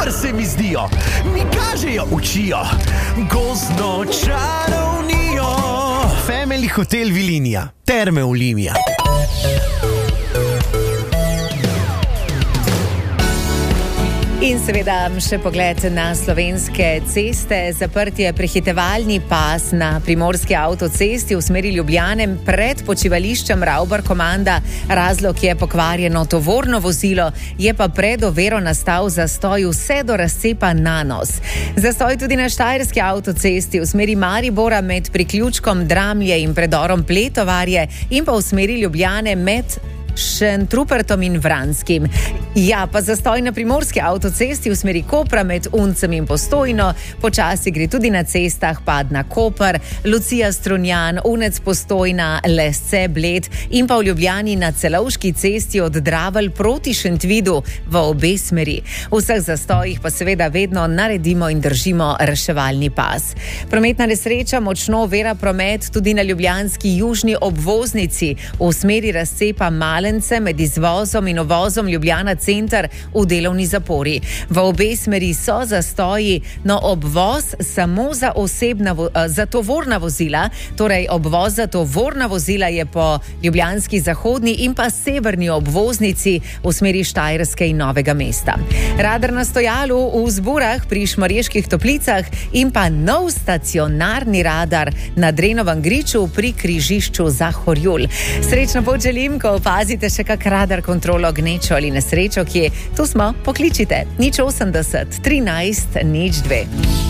super se mi zdijo, mi kažejo, učijo, gozdno čarovnijo. Family Hotel Vilinija, Terme Olimia. In seveda še pogled na slovenske ceste. Zaprt je prehitevalni pas na primorski avtocesti v smeri Ljubljane pred počivališčem Ravbar Komanda. Razlog je pokvarjeno tovorno vozilo, je pa pred oviro nastal zastoj vse do razcepa Nanos. Zastoj tudi na štajerski avtocesti v smeri Maribora med priključkom Dramlje in predorom Pletovarje in pa v smeri Ljubljane med Šentrupertom in Vranskim. Ja, pa zastoj na primorski avtocesti v smeri Kopra med Uncem in Postojno. Počasi gre tudi na cestah Padna Koper, Lucija Strunjan, Unec Postojna, Lesce Bled in pa v Ljubljani na Celovški cesti od Dravelj proti Šentvidu v obe smeri. V vseh zastojih pa seveda vedno naredimo in držimo reševalni pas. Prometna nesreča močno ovira promet tudi na ljubljanski južni obvoznici v smeri razcepa Malence med izvozom in uvozom Ljubljana center v delovni zapori. V obe smeri so zastoji, no obvoz samo za za tovorna vozila, torej obvoz za tovorna vozila je po ljubljanski zahodni in pa severni obvoznici v smeri Štajerske in Novega mesta. Radar na stojalu v Zburah pri Šmarjeških Toplicah in pa nov stacionarni radar na Drenovem griču pri križišču za Horjul. Srečno pot želim, ko opazite še kak radar, kontrolo, gnečo ali nesrečo, kje tu smo, pokličite 080 13 02.